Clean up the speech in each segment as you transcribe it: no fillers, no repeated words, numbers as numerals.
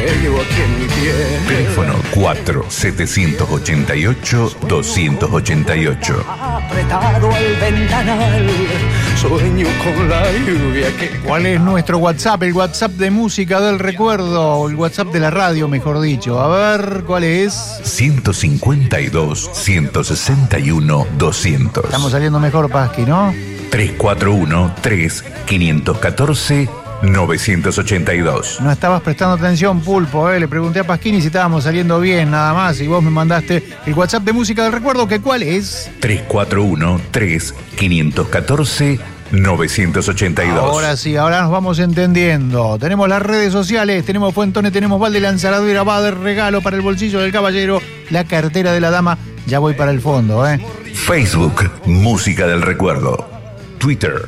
cuello aquí en mi piel. Teléfono 4788-288. Apretado al ventanal, sueño con la lluvia que... ¿Cuál es nuestro WhatsApp? El WhatsApp de Música del Recuerdo, o el WhatsApp de la radio, mejor dicho. A ver, ¿cuál es? 152-161-200. Estamos saliendo mejor, Pasqui, ¿no? 341-3-514-982. No estabas prestando atención, Pulpo, Le pregunté a Pasquini si estábamos saliendo bien, nada más, y vos me mandaste el WhatsApp de Música del Recuerdo, que ¿cuál es? 341-3-514-982. Ahora sí, ahora nos vamos entendiendo. Tenemos las redes sociales, tenemos Fuentones, tenemos Valde Lanzaradera, va de regalo para el bolsillo del caballero, la cartera de la dama. Ya voy para el fondo, Facebook, Música del Recuerdo. Twitter,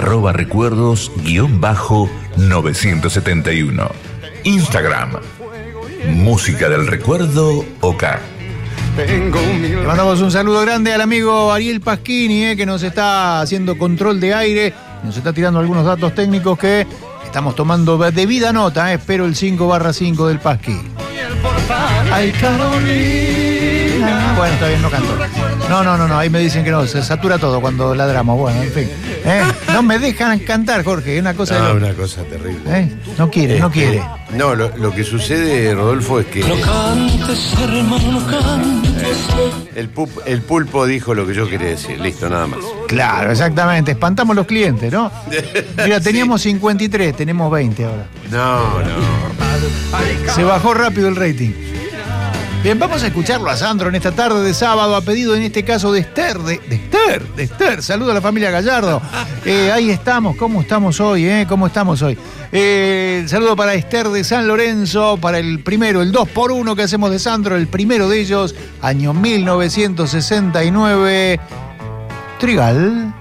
@recuerdos_971. Instagram, Música del Recuerdo OK. Le mandamos un saludo grande al amigo Ariel Pasquini, que nos está haciendo control de aire, nos está tirando algunos datos técnicos que estamos tomando debida nota, espero el 5/5 del Pasqui. Ay, Carolina. Bueno, está bien, no canto. No, ahí me dicen que no, se satura todo cuando ladramos, bueno, en fin. No me dejan cantar, Jorge, es una cosa... No, una cosa terrible. No quiere. No, lo que sucede, Rodolfo, es que... No cantes, hermano, no cantes. El pulpo dijo lo que yo quería decir, listo, nada más. Claro, exactamente, espantamos los clientes, ¿no? Mira, teníamos 53, tenemos 20 ahora. No. Se bajó rápido el rating. Bien, vamos a escucharlo a Sandro en esta tarde de sábado, a pedido en este caso de Esther, de Esther. Saludo a la familia Gallardo. Ahí estamos, ¿cómo estamos hoy? Saludo para Esther de San Lorenzo, para el primero, el 2x1 que hacemos de Sandro, el primero de ellos, año 1969. Trigal.